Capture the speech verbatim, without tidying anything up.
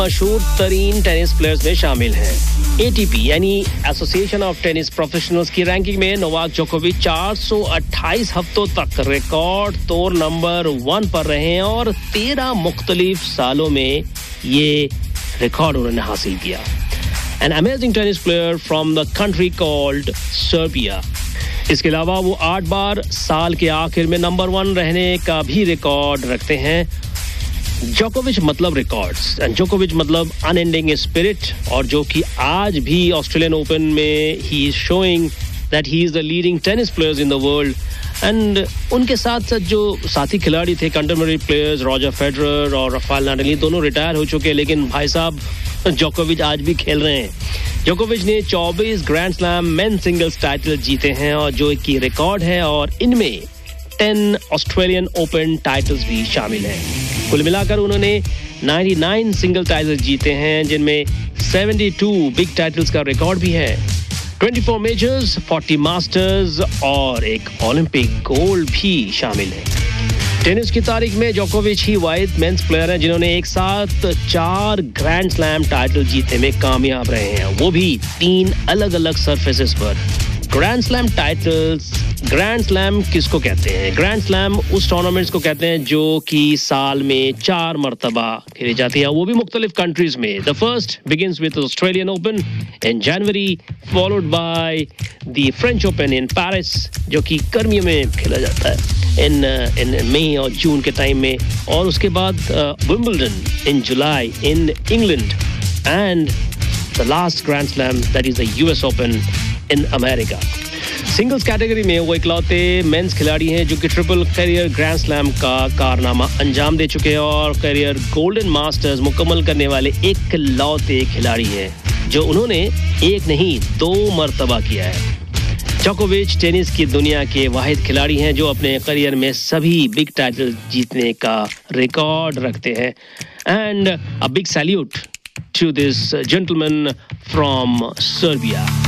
मशहूर तरीन tennis players में शामिल हैं। ए टी पी यानी एसोसिएशन ऑफ टेनिस प्रोफेशनल्स की रैंकिंग में नोवाक जोकोविच चार सौ अट्ठाईस हफ्तों तक रिकॉर्ड तोड़ नंबर वन पर रहे हैं और तेरह मुख्तलिफ सालों में ये रिकॉर्ड उन्होंने हासिल किया। An amazing tennis player from the country called Serbia. इसके अलावा वो आठ बार साल के आखिर में नंबर वन रहने का भी रिकॉर्ड रखते हैं। जोकोविच मतलब रिकॉर्ड्स एंड जोकोविच मतलब अनएंडिंग स्पिरिट, और जो कि आज भी ऑस्ट्रेलियन ओपन में he is showing that he is the leading tennis players in the world. And उनके साथ साथ जो साथी खिलाड़ी थे कंटेम्पररी प्लेयर्स रॉजर फेडरर और राफेल नाडाल, ये दोनों रिटायर हो चुके हैं, लेकिन भाई साहब जोकोविच आज भी खेल रहे हैं। जोकोविच ने चौबीस grand slam main singles title जीते हैं और जो कि रिकॉर्ड है, और इनमें दस ऑस्ट्रेलियन ओपन टाइटल्स भी शामिल हैं। कुल मिलाकर उन्होंने निन्यानवे सिंगल टाइटल जीते हैं, जिनमें बहत्तर बिग टाइटल्स का रिकॉर्ड भी है। चौबीस मेजर्स, चालीस मास्टर्स और एक ओलंपिक गोल्ड भी शामिल है। टेनिस की तारीख में जोकोविच ही वाहिद मेंस प्लेयर हैं जिन्होंने एक साथ चार ग्रैंड स्लैम टाइटल जीतने में कामयाब रहे हैं, वो भी तीन अलग अलग सरफेसेस पर। Grand slam titles, grand slam किसको कहते हैं? ग्रैंड स्लैम उस टूर्नामेंट्स को कहते हैं जो कि साल में चार मरतबा खेली जाती है, वो भी मुख्तलिफ कंट्रीज में। The first begins with Australian open in January, followed by the French open in Paris, जो कि गर्मियों में खेला जाता है इन इन मई और जून के टाइम में, और उसके बाद Wimbledon in July in England, and the last grand slam that is the US open in America. Singles category में वो इकलौते मेंस खिलाड़ी हैं जो कि ट्रिपल करियर ग्रैंड स्लैम का कारनामा अंजाम दे चुके हैं और करियर गोल्डन मास्टर्स मुकम्मल करने वाले एक इकलौते खिलाड़ी हैं जो उन्होंने एक नहीं दो मरतबा किया है। जोकोविच टेनिस की दुनिया के वाहिद खिलाड़ी हैं जो अपने करियर में सभी बिग टाइटल जीतने का रिकॉर्ड रखते हैं। And a big salute to this gentleman from Serbia.